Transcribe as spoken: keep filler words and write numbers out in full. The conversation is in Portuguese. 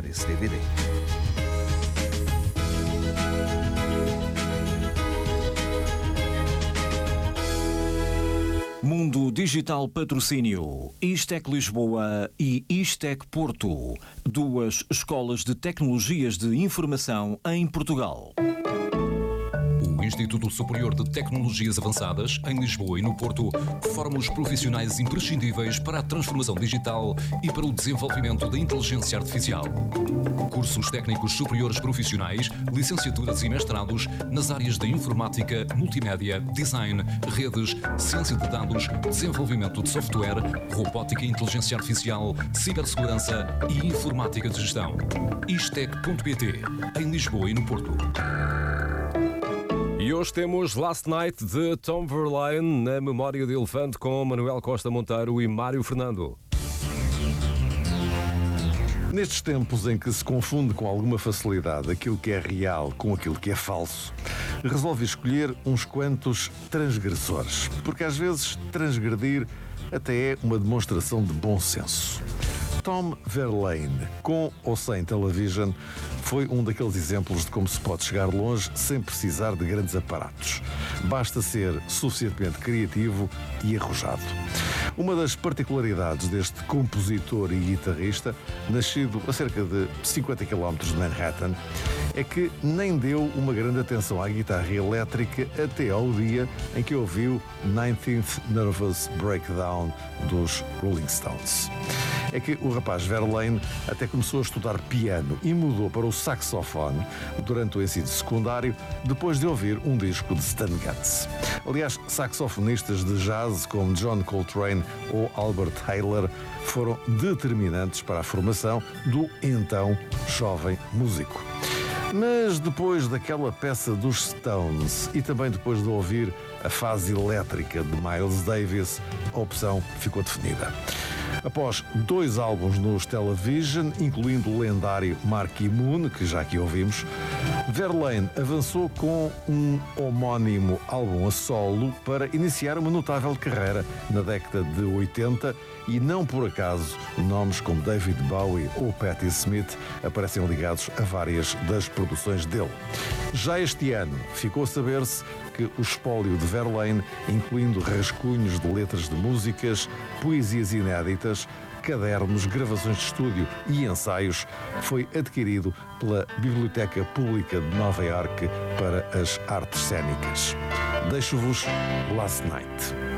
partilhar esse D V D. Mundo Digital Patrocínio, Istec Lisboa e Istec Porto, duas escolas de tecnologias de informação em Portugal. O Instituto Superior de Tecnologias Avançadas, em Lisboa e no Porto, forma os profissionais imprescindíveis para a transformação digital e para o desenvolvimento da inteligência artificial. Cursos técnicos superiores profissionais, licenciaturas e mestrados nas áreas da informática, multimédia, design, redes, ciência de dados, desenvolvimento de software, robótica e inteligência artificial, cibersegurança e informática de gestão. istec ponto pt, em Lisboa e no Porto. E hoje temos Last Night de Tom Verlaine na Memória de Elefante com Manuel Costa Monteiro e Mário Fernando. Nestes tempos em que se confunde com alguma facilidade aquilo que é real com aquilo que é falso, resolvi escolher uns quantos transgressores, porque às vezes transgredir até é uma demonstração de bom senso. Tom Verlaine, com ou sem television, foi um daqueles exemplos de como se pode chegar longe sem precisar de grandes aparatos. Basta ser suficientemente criativo e arrojado. Uma das particularidades deste compositor e guitarrista, nascido a cerca de cinquenta quilómetros de Manhattan, é que nem deu uma grande atenção à guitarra elétrica até ao dia em que ouviu nineteenth Nervous Breakdown dos Rolling Stones. É que o rapaz Verlaine até começou a estudar piano e mudou para o saxofone durante o ensino secundário, depois de ouvir um disco de Stan Getz. Aliás, saxofonistas de jazz como John Coltrane ou Albert Haler foram determinantes para a formação do então jovem músico. Mas depois daquela peça dos Stones e também depois de ouvir a fase elétrica de Miles Davis, a opção ficou definida. Após dois álbuns nos Television, incluindo o lendário Marquee Moon, que já aqui ouvimos, Verlaine avançou com um homónimo álbum a solo para iniciar uma notável carreira na década de oitenta e não por acaso nomes como David Bowie ou Patti Smith aparecem ligados a várias das produções dele. Já este ano ficou a saber-se que o espólio de Verlaine, incluindo rascunhos de letras de músicas, poesias inéditas, cadernos, gravações de estúdio e ensaios, foi adquirido pela Biblioteca Pública de Nova Iorque para as Artes Cênicas. Deixo-vos Last Night.